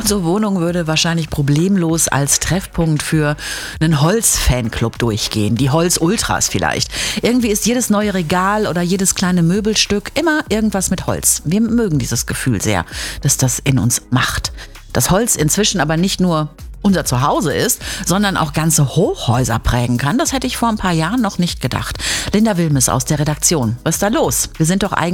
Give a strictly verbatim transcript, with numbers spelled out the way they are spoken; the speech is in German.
Unsere Wohnung würde wahrscheinlich problemlos als Treffpunkt für einen Holz-Fanclub durchgehen. Die Holz-Ultras vielleicht. Irgendwie ist jedes neue Regal oder jedes kleine Möbelstück immer irgendwas mit Holz. Wir mögen dieses Gefühl sehr, dass das in uns macht. Dass Holz inzwischen aber nicht nur unser Zuhause ist, sondern auch ganze Hochhäuser prägen kann, das hätte ich vor ein paar Jahren noch nicht gedacht. Linda Wilmes aus der Redaktion. Was ist da los? Wir sind doch eigentlich